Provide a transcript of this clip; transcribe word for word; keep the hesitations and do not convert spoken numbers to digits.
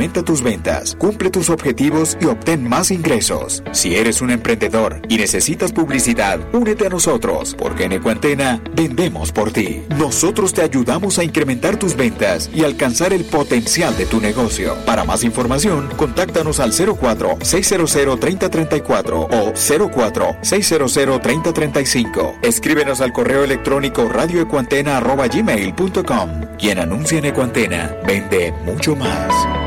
incrementa tus ventas, cumple tus objetivos y obtén más ingresos. Si eres un emprendedor y necesitas publicidad, únete a nosotros, porque en Ecuantena vendemos por ti. Nosotros te ayudamos a incrementar tus ventas y alcanzar el potencial de tu negocio. Para más información, contáctanos al cero cuatro, seis cero cero, tres cero tres cuatro o cero cuatro, seis cero cero, tres cero tres cinco. Escríbenos al correo electrónico radioecuantena arroba gmail punto com. Quien anuncia en Ecuantena vende mucho más.